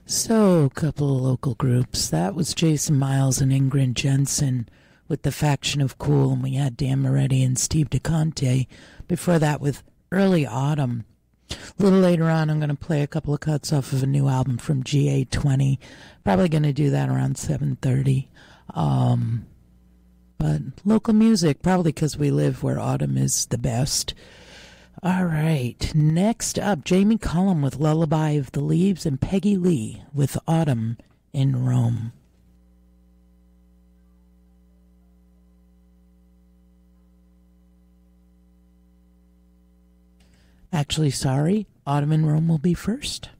So, a couple of local groups. That was Jason Miles and Ingrid Jensen with the Faction of Cool, and we had Dan Moretti and Steve DeConte. Before that, with Early Autumn. A little later on, I'm going to play a couple of cuts off of a new album from GA20. Probably going to do that around 7:30. But local music, probably because we live where autumn is the best. All right, next up, Jamie Cullum with Lullaby of the Leaves and Peggy Lee with Autumn in Rome. Actually, sorry, Autumn in Rome will be first.